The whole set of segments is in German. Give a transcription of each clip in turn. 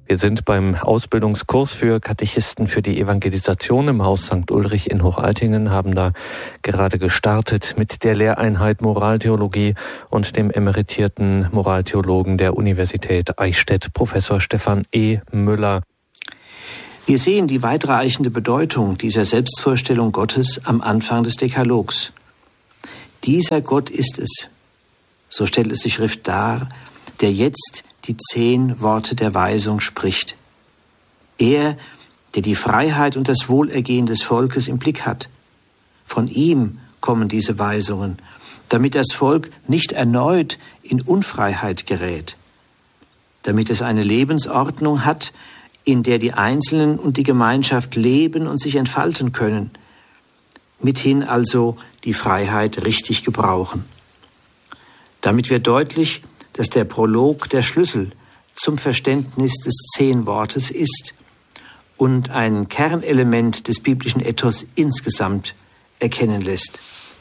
Wir sind beim Ausbildungskurs für Katechisten für die Evangelisation im Haus St. Ulrich in Hochaltingen, haben da gerade gestartet mit der Lehreinheit Moraltheologie und dem emeritierten Moraltheologen der Universität Eichstätt, Professor Stefan E. Müller. Wir sehen die weitreichende Bedeutung dieser Selbstvorstellung Gottes am Anfang des Dekalogs. Dieser Gott ist es, so stellt es die Schrift dar, der jetzt die 10 Worte der Weisung spricht. Er, der die Freiheit und das Wohlergehen des Volkes im Blick hat. Von ihm kommen diese Weisungen, damit das Volk nicht erneut in Unfreiheit gerät, damit es eine Lebensordnung hat, in der die Einzelnen und die Gemeinschaft leben und sich entfalten können, mithin also die Freiheit richtig gebrauchen. Damit wird deutlich, dass der Prolog der Schlüssel zum Verständnis des 10 Wortes ist und ein Kernelement des biblischen Ethos insgesamt erkennen lässt.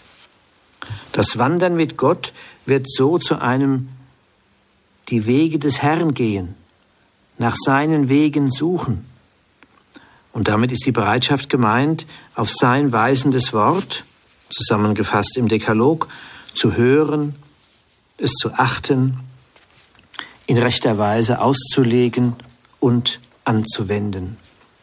Das Wandern mit Gott wird so zu einem die Wege des Herrn gehen, nach seinen Wegen suchen. Und damit ist die Bereitschaft gemeint, auf sein weisendes Wort, zusammengefasst im Dekalog, zu hören, es zu achten, in rechter Weise auszulegen und anzuwenden.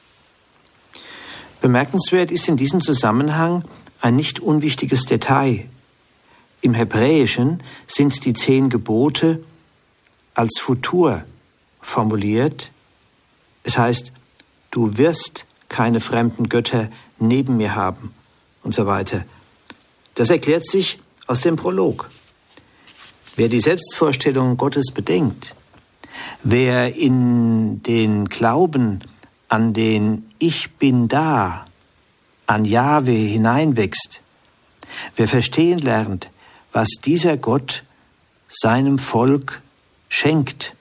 Bemerkenswert ist in diesem Zusammenhang ein nicht unwichtiges Detail. Im Hebräischen sind die 10 Gebote als Futur formuliert. Es heißt, du wirst keine fremden Götter neben mir haben und so weiter. Das erklärt sich aus dem Prolog. Wer die Selbstvorstellung Gottes bedenkt, wer in den Glauben an den Ich bin da, an Jahwe hineinwächst, wer verstehen lernt, was dieser Gott seinem Volk schenkt,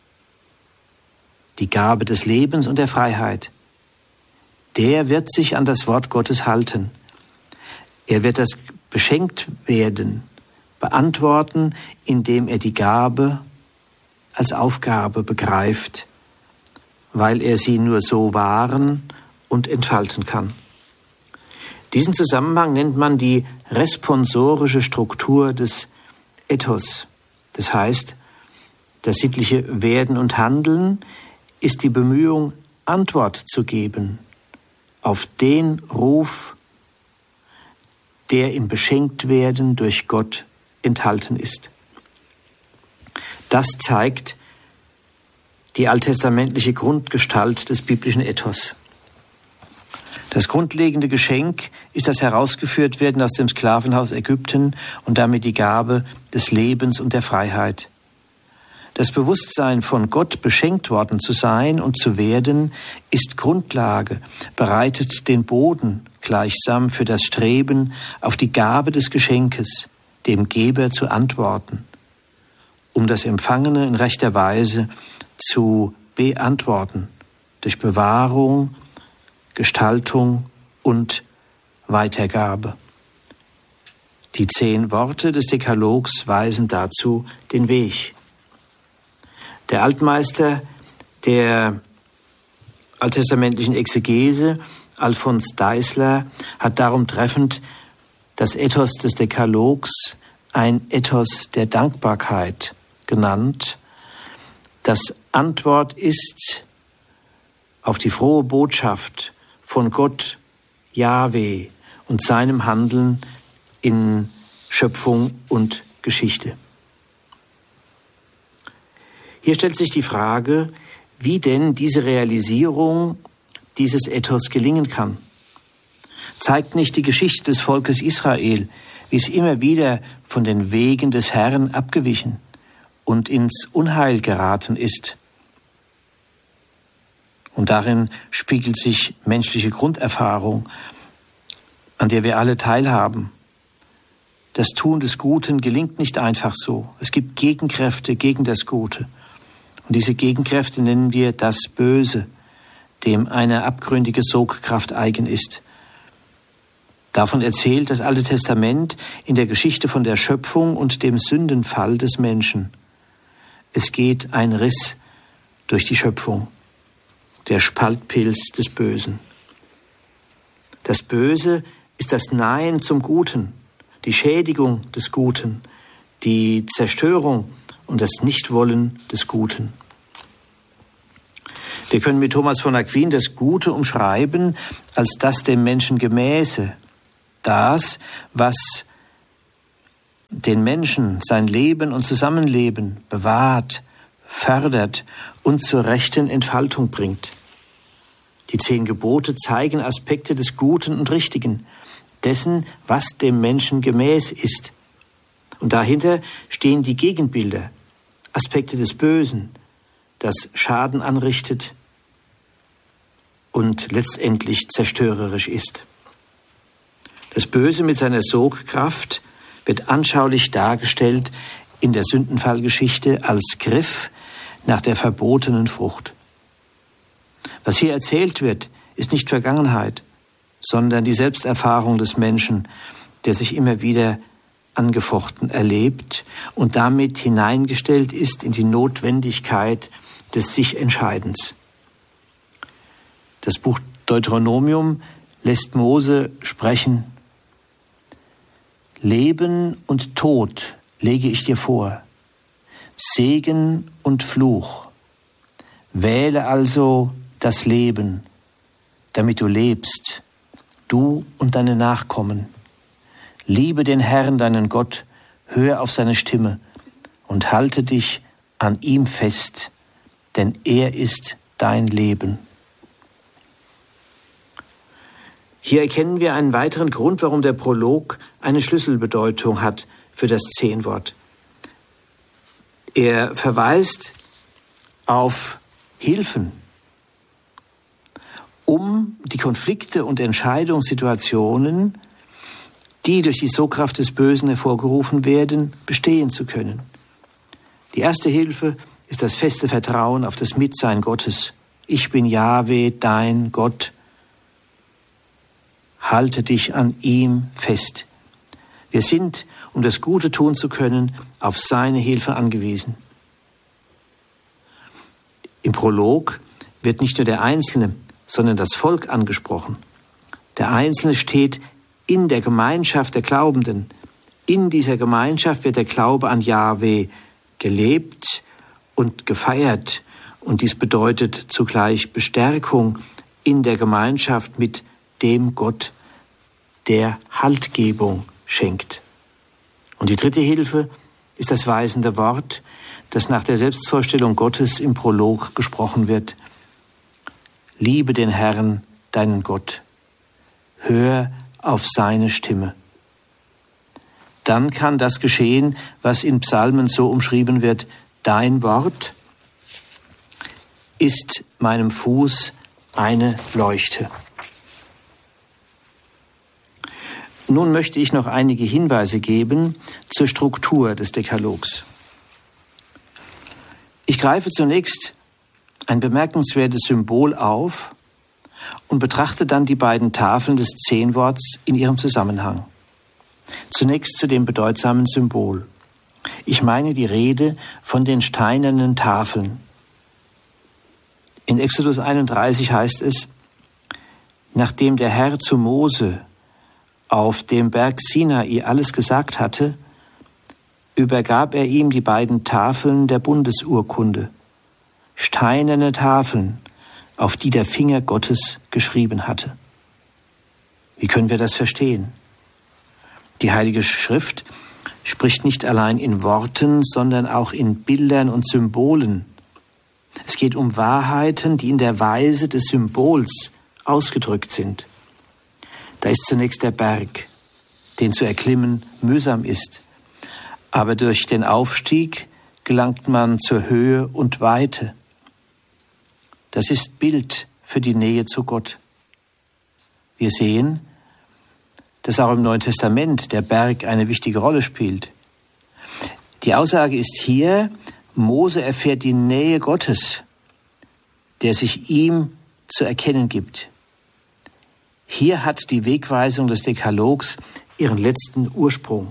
die Gabe des Lebens und der Freiheit, der wird sich an das Wort Gottes halten. Er wird das beschenkt werden beantworten, indem er die Gabe als Aufgabe begreift, weil er sie nur so wahren und entfalten kann. Diesen Zusammenhang nennt man die responsorische Struktur des Ethos. Das heißt, das sittliche Werden und Handeln ist die Bemühung, Antwort zu geben auf den Ruf, der im Beschenktwerden durch Gott enthalten ist. Das zeigt die alttestamentliche Grundgestalt des biblischen Ethos. Das grundlegende Geschenk ist das Herausgeführtwerden aus dem Sklavenhaus Ägypten und damit die Gabe des Lebens und der Freiheit. Das Bewusstsein, von Gott beschenkt worden zu sein und zu werden, ist Grundlage, bereitet den Boden gleichsam für das Streben auf die Gabe des Geschenkes, dem Geber zu antworten, um das Empfangene in rechter Weise zu beantworten, durch Bewahrung, Gestaltung und Weitergabe. Die 10 Worte des Dekalogs weisen dazu den Weg. Der Altmeister der alttestamentlichen Exegese, Alfons Deisler, hat darum treffend das Ethos des Dekalogs ein Ethos der Dankbarkeit genannt, das Antwort ist auf die frohe Botschaft von Gott, Jahwe, und seinem Handeln in Schöpfung und Geschichte. Hier stellt sich die Frage, wie denn diese Realisierung dieses Ethos gelingen kann. Zeigt nicht die Geschichte des Volkes Israel, wie es immer wieder von den Wegen des Herrn abgewichen und ins Unheil geraten ist? Und darin spiegelt sich menschliche Grunderfahrung, an der wir alle teilhaben. Das Tun des Guten gelingt nicht einfach so. Es gibt Gegenkräfte gegen das Gute. Und diese Gegenkräfte nennen wir das Böse, dem eine abgründige Sogkraft eigen ist. Davon erzählt das Alte Testament in der Geschichte von der Schöpfung und dem Sündenfall des Menschen. Es geht ein Riss durch die Schöpfung. der Spaltpilz des Bösen. Das Böse ist das Nein zum Guten, die Schädigung des Guten, die Zerstörung und das Nichtwollen des Guten. Wir können mit Thomas von Aquin das Gute umschreiben als das dem Menschen Gemäße, das, was den Menschen sein Leben und Zusammenleben bewahrt, fördert und zur rechten Entfaltung bringt. Die 10 Gebote zeigen Aspekte des Guten und Richtigen, dessen, was dem Menschen gemäß ist. Und dahinter stehen die Gegenbilder, Aspekte des Bösen, das Schaden anrichtet und letztendlich zerstörerisch ist. Das Böse mit seiner Sogkraft wird anschaulich dargestellt in der Sündenfallgeschichte als Griff nach der verbotenen Frucht. Was hier erzählt wird, ist nicht Vergangenheit, sondern die Selbsterfahrung des Menschen, der sich immer wieder angefochten erlebt und damit hineingestellt ist in die Notwendigkeit des Sich-Entscheidens. Das Buch Deuteronomium lässt Mose sprechen: Leben und Tod lege ich dir vor, Segen und Fluch. Wähle also das Leben, damit du lebst, du und deine Nachkommen. Liebe den Herrn, deinen Gott, höre auf seine Stimme und halte dich an ihm fest, denn er ist dein Leben. Hier erkennen wir einen weiteren Grund, warum der Prolog eine Schlüsselbedeutung hat für das 10-Wort. Er verweist auf Hilfen, um die Konflikte und Entscheidungssituationen, die durch die Sogkraft des Bösen hervorgerufen werden, bestehen zu können. Die erste Hilfe ist das feste Vertrauen auf das Mitsein Gottes. Ich bin Jahwe, dein Gott. Halte dich an ihm fest. Wir sind, um das Gute tun zu können, auf seine Hilfe angewiesen. Im Prolog wird nicht nur der Einzelne, sondern das Volk angesprochen. Der Einzelne steht in der Gemeinschaft der Glaubenden. In dieser Gemeinschaft wird der Glaube an Jahwe gelebt und gefeiert. Und dies bedeutet zugleich Bestärkung in der Gemeinschaft mit dem Gott, der Haltgebung schenkt. Und die dritte Hilfe ist das weisende Wort, das nach der Selbstvorstellung Gottes im Prolog gesprochen wird. Liebe den Herrn, deinen Gott. Hör auf seine Stimme. Dann kann das geschehen, was in Psalmen so umschrieben wird: Dein Wort ist meinem Fuß eine Leuchte. Nun möchte ich noch einige Hinweise geben zur Struktur des Dekalogs. Ich greife zunächst ein bemerkenswertes Symbol auf und betrachte dann die beiden Tafeln des 10-Worts in ihrem Zusammenhang. Zunächst zu dem bedeutsamen Symbol. Ich meine die Rede von den steinernen Tafeln. In Exodus 31 heißt es: Nachdem der Herr zu Mose auf dem Berg Sinai alles gesagt hatte, übergab er ihm die beiden Tafeln der Bundesurkunde, steinerne Tafeln, auf die der Finger Gottes geschrieben hatte. Wie können wir das verstehen? Die Heilige Schrift spricht nicht allein in Worten, sondern auch in Bildern und Symbolen. Es geht um Wahrheiten, die in der Weise des Symbols ausgedrückt sind. Da ist zunächst der Berg, den zu erklimmen mühsam ist. Aber durch den Aufstieg gelangt man zur Höhe und Weite. Das ist Bild für die Nähe zu Gott. Wir sehen, dass auch im Neuen Testament der Berg eine wichtige Rolle spielt. Die Aussage ist hier: Mose erfährt die Nähe Gottes, der sich ihm zu erkennen gibt. Hier hat die Wegweisung des Dekalogs ihren letzten Ursprung.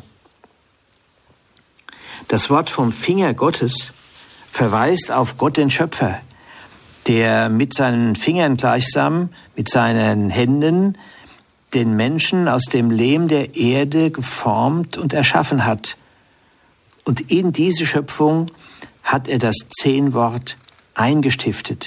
Das Wort vom Finger Gottes verweist auf Gott, den Schöpfer, der mit seinen Fingern gleichsam, mit seinen Händen, den Menschen aus dem Lehm der Erde geformt und erschaffen hat. Und in diese Schöpfung hat er das Zehnwort eingestiftet.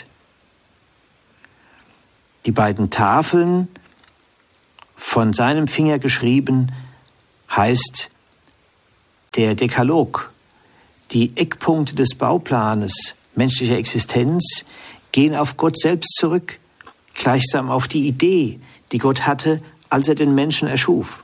Die beiden Tafeln, von seinem Finger geschrieben, heißt der Dekalog. Die Eckpunkte des Bauplanes menschlicher Existenz gehen auf Gott selbst zurück, gleichsam auf die Idee, die Gott hatte, als er den Menschen erschuf.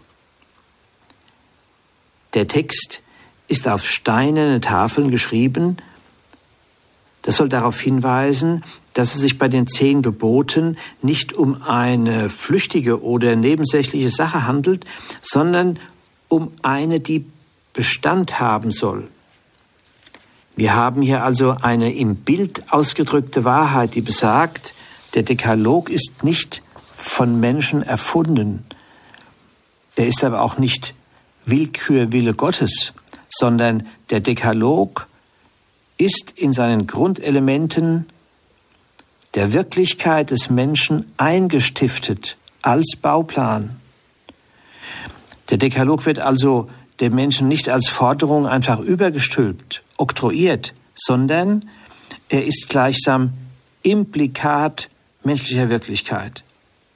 Der Text ist auf steinerne Tafeln geschrieben. Das soll darauf hinweisen, dass es sich bei den 10 Geboten nicht um eine flüchtige oder nebensächliche Sache handelt, sondern um eine, die Bestand haben soll. Wir haben hier also eine im Bild ausgedrückte Wahrheit, die besagt, der Dekalog ist nicht von Menschen erfunden. Er ist aber auch nicht Willkürwille Gottes, sondern der Dekalog ist in seinen Grundelementen der Wirklichkeit des Menschen eingestiftet als Bauplan. Der Dekalog wird also dem Menschen nicht als Forderung einfach übergestülpt, oktroyiert, sondern er ist gleichsam Implikat menschlicher Wirklichkeit.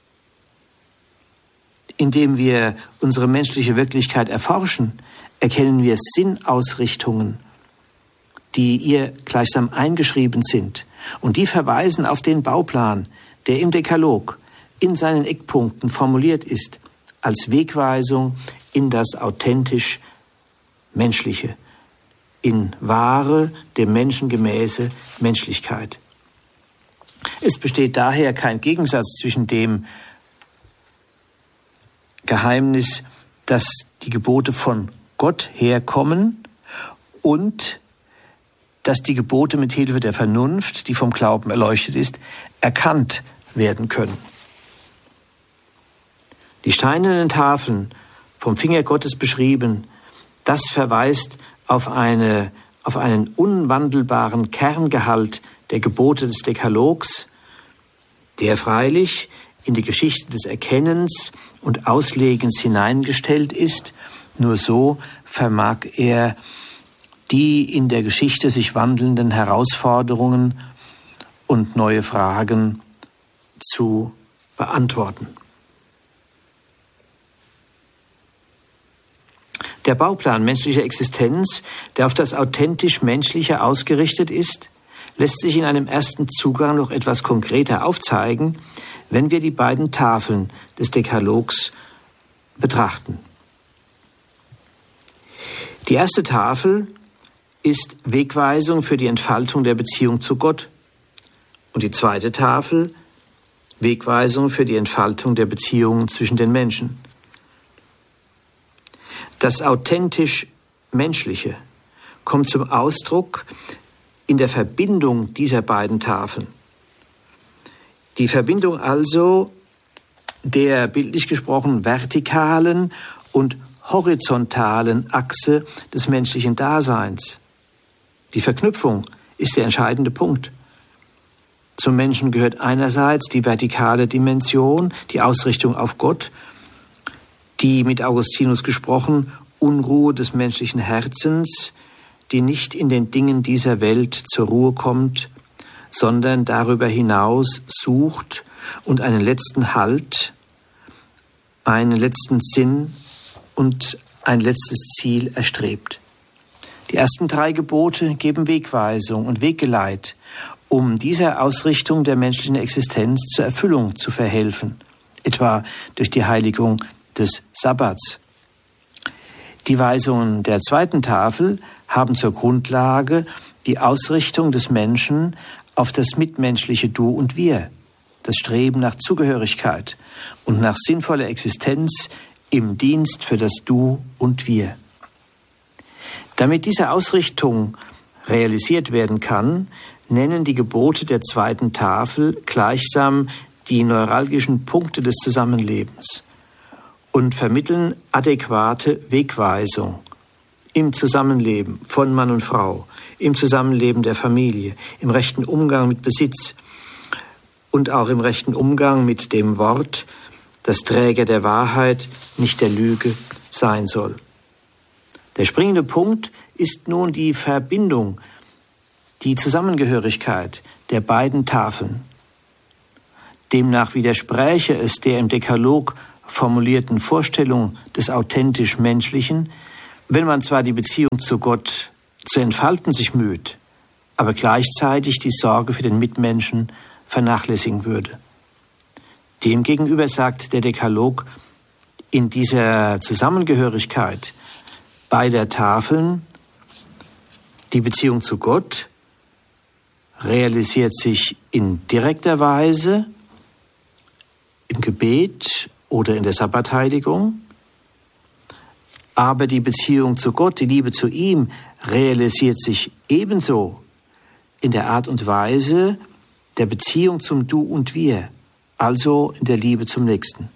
Indem wir unsere menschliche Wirklichkeit erforschen, erkennen wir Sinnausrichtungen, die ihr gleichsam eingeschrieben sind. Und die verweisen auf den Bauplan, der im Dekalog in seinen Eckpunkten formuliert ist, als Wegweisung in das authentisch Menschliche, in wahre, dem Menschen gemäße Menschlichkeit. Es besteht daher kein Gegensatz zwischen dem Geheimnis, dass die Gebote von Gott herkommen und dass die Gebote mit Hilfe der Vernunft, die vom Glauben erleuchtet ist, erkannt werden können. Die steinernen Tafeln, vom Finger Gottes beschrieben, das verweist auf einen unwandelbaren Kerngehalt der Gebote des Dekalogs, der freilich in die Geschichte des Erkennens und Auslegens hineingestellt ist. Nur so vermag er die in der Geschichte sich wandelnden Herausforderungen und neue Fragen zu beantworten. Der Bauplan menschlicher Existenz, der auf das authentisch Menschliche ausgerichtet ist, lässt sich in einem ersten Zugang noch etwas konkreter aufzeigen, wenn wir die beiden Tafeln des Dekalogs betrachten. Die erste Tafel ist Wegweisung für die Entfaltung der Beziehung zu Gott und die zweite Tafel Wegweisung für die Entfaltung der Beziehungen zwischen den Menschen. Das authentisch Menschliche kommt zum Ausdruck in der Verbindung dieser beiden Tafeln. Die Verbindung also der, bildlich gesprochen, vertikalen und horizontalen Achse des menschlichen Daseins. Die Verknüpfung ist der entscheidende Punkt. Zum Menschen gehört einerseits die vertikale Dimension, die Ausrichtung auf Gott, die, mit Augustinus gesprochen, Unruhe des menschlichen Herzens, die nicht in den Dingen dieser Welt zur Ruhe kommt, sondern darüber hinaus sucht und einen letzten Halt, einen letzten Sinn und ein letztes Ziel erstrebt. Die ersten 3 Gebote geben Wegweisung und Weggeleit, um dieser Ausrichtung der menschlichen Existenz zur Erfüllung zu verhelfen, etwa durch die Heiligung des Sabbats. Die Weisungen der zweiten Tafel haben zur Grundlage die Ausrichtung des Menschen auf das mitmenschliche Du und Wir, das Streben nach Zugehörigkeit und nach sinnvoller Existenz im Dienst für das Du und Wir. Damit diese Ausrichtung realisiert werden kann, nennen die Gebote der zweiten Tafel gleichsam die neuralgischen Punkte des Zusammenlebens und vermitteln adäquate Wegweisung im Zusammenleben von Mann und Frau, im Zusammenleben der Familie, im rechten Umgang mit Besitz, und auch im rechten Umgang mit dem Wort, das Träger der Wahrheit, nicht der Lüge sein soll. Der springende Punkt ist nun die Verbindung, die Zusammengehörigkeit der beiden Tafeln. Demnach widerspräche es der im Dekalog formulierten Vorstellung des authentisch Menschlichen, wenn man zwar die Beziehung zu Gott zu entfalten sich müht, aber gleichzeitig die Sorge für den Mitmenschen vernachlässigen würde. Demgegenüber sagt der Dekalog, in dieser Zusammengehörigkeit beider Tafeln, die Beziehung zu Gott realisiert sich in direkter Weise im Gebet oder in der Sabbatheiligung, aber die Beziehung zu Gott, die Liebe zu ihm, realisiert sich ebenso in der Art und Weise der Beziehung zum Du und Wir, also in der Liebe zum Nächsten.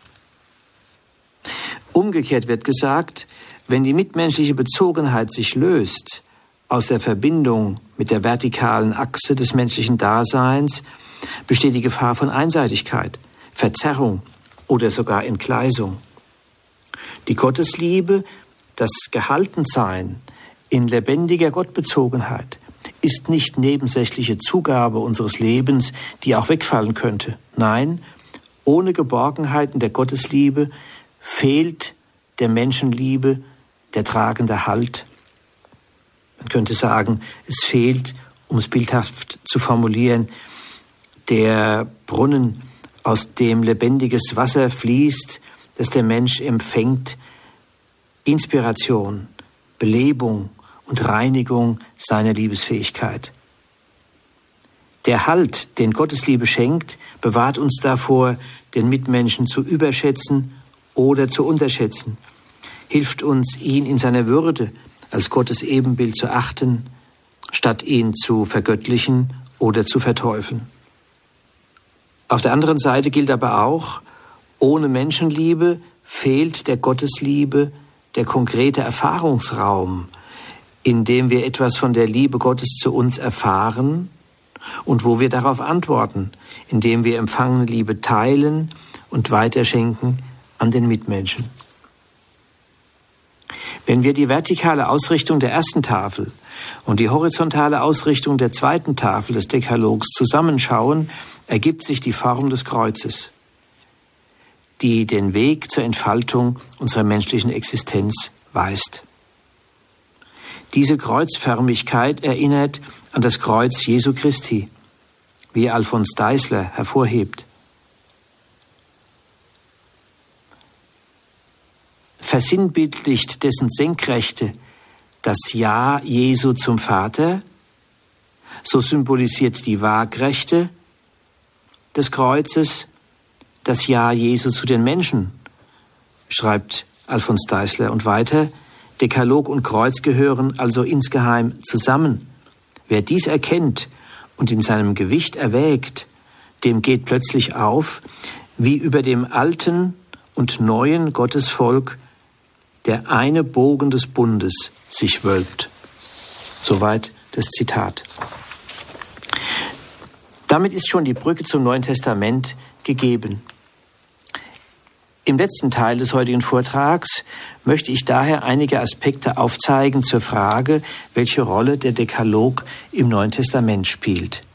Umgekehrt wird gesagt, wenn die mitmenschliche Bezogenheit sich löst aus der Verbindung mit der vertikalen Achse des menschlichen Daseins, besteht die Gefahr von Einseitigkeit, Verzerrung oder sogar Entgleisung. Die Gottesliebe, das Gehaltensein in lebendiger Gottbezogenheit, ist nicht nebensächliche Zugabe unseres Lebens, die auch wegfallen könnte. Nein, ohne Geborgenheit in der Gottesliebe fehlt der Menschenliebe der tragende Halt. Man könnte sagen, es fehlt, um es bildhaft zu formulieren, der Brunnen, aus dem lebendiges Wasser fließt, das der Mensch empfängt, Inspiration, Belebung und Reinigung seiner Liebesfähigkeit. Der Halt, den Gottes Liebe schenkt, bewahrt uns davor, den Mitmenschen zu überschätzen oder zu unterschätzen, hilft uns, ihn in seiner Würde als Gottes Ebenbild zu achten, statt ihn zu vergöttlichen oder zu verteufeln. Auf der anderen Seite gilt aber auch, ohne Menschenliebe fehlt der Gottesliebe der konkrete Erfahrungsraum, in dem wir etwas von der Liebe Gottes zu uns erfahren und wo wir darauf antworten, indem wir empfangene Liebe teilen und weiterschenken an den Mitmenschen. Wenn wir die vertikale Ausrichtung der ersten Tafel und die horizontale Ausrichtung der zweiten Tafel des Dekalogs zusammenschauen, ergibt sich die Form des Kreuzes, die den Weg zur Entfaltung unserer menschlichen Existenz weist. Diese Kreuzförmigkeit erinnert an das Kreuz Jesu Christi, wie Alfons Deisler hervorhebt. Versinnbildlicht dessen Senkrechte das Ja Jesu zum Vater, so symbolisiert die Waagrechte des Kreuzes das Ja Jesu zu den Menschen, schreibt Alfons Deisler. Und weiter, Dekalog und Kreuz gehören also insgeheim zusammen. Wer dies erkennt und in seinem Gewicht erwägt, dem geht plötzlich auf, wie über dem alten und neuen Gottesvolk der eine Bogen des Bundes sich wölbt. Soweit das Zitat. Damit ist schon die Brücke zum Neuen Testament gegeben. Im letzten Teil des heutigen Vortrags möchte ich daher einige Aspekte aufzeigen zur Frage, welche Rolle der Dekalog im Neuen Testament spielt.